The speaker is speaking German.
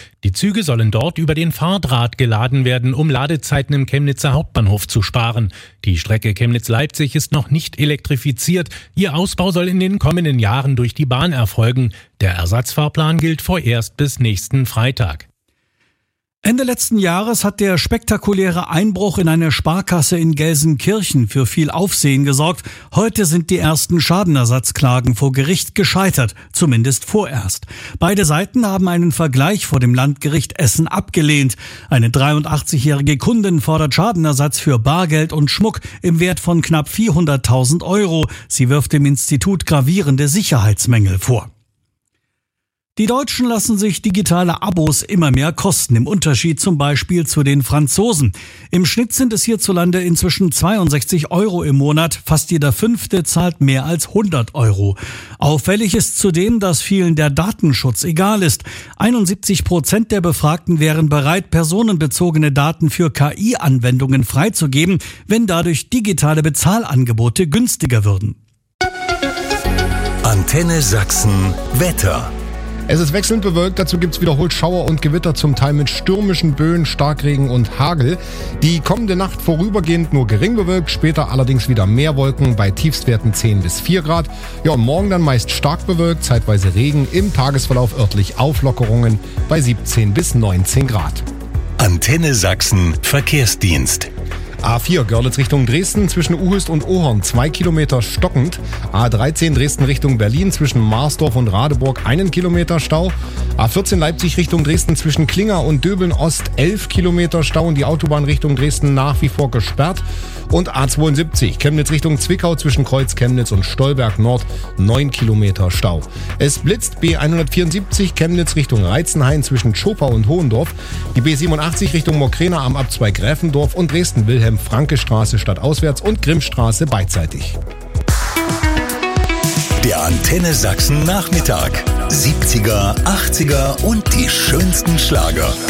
Die Züge sollen dort über den Fahrdraht geladen werden, um Ladezeiten im Chemnitzer Hauptbahnhof zu sparen. Die Strecke Chemnitz-Leipzig ist noch nicht elektrifiziert. Ihr Ausbau soll in den kommenden Jahren durch die Bahn erfolgen. Der Ersatzfahrplan gilt vorerst bis nächsten Freitag. Ende letzten Jahres hat der spektakuläre Einbruch in eine Sparkasse in Gelsenkirchen für viel Aufsehen gesorgt. Heute sind die ersten Schadenersatzklagen vor Gericht gescheitert, zumindest vorerst. Beide Seiten haben einen Vergleich vor dem Landgericht Essen abgelehnt. Eine 83-jährige Kundin fordert Schadenersatz für Bargeld und Schmuck im Wert von knapp 400.000 Euro. Sie wirft dem Institut gravierende Sicherheitsmängel vor. Die Deutschen lassen sich digitale Abos immer mehr kosten, im Unterschied zum Beispiel zu den Franzosen. Im Schnitt sind es hierzulande inzwischen 62 Euro im Monat, fast jeder Fünfte zahlt mehr als 100 Euro. Auffällig ist zudem, dass vielen der Datenschutz egal ist. 71% der Befragten wären bereit, personenbezogene Daten für KI-Anwendungen freizugeben, wenn dadurch digitale Bezahlangebote günstiger würden. Antenne Sachsen Wetter. Es ist wechselnd bewölkt, dazu gibt es wiederholt Schauer und Gewitter, zum Teil mit stürmischen Böen, Starkregen und Hagel. Die kommende Nacht vorübergehend nur gering bewölkt, später allerdings wieder mehr Wolken bei Tiefstwerten 10 bis 4 Grad. Ja, und morgen dann meist stark bewölkt, zeitweise Regen, im Tagesverlauf örtlich Auflockerungen bei 17 bis 19 Grad. Antenne Sachsen Verkehrsdienst. A4 Görlitz Richtung Dresden zwischen Uhüst und Ohorn 2 Kilometer stockend. A13 Dresden Richtung Berlin zwischen Marsdorf und Radeburg 1 Kilometer Stau. A14 Leipzig Richtung Dresden zwischen Klinger und Döbeln Ost 11 Kilometer Stau und die Autobahn Richtung Dresden nach wie vor gesperrt. Und A72 Chemnitz Richtung Zwickau zwischen Kreuz Chemnitz und Stolberg Nord 9 Kilometer Stau. Es blitzt B174 Chemnitz Richtung Reitzenhain zwischen Schopau und Hohendorf. Die B87 Richtung Mokrena am Abzweig Gräfendorf und Dresden-Wilhelm-Franke-Straße stadtauswärts und Grimmstraße beidseitig. Der Antenne Sachsen Nachmittag. 70er, 80er und die schönsten Schlager.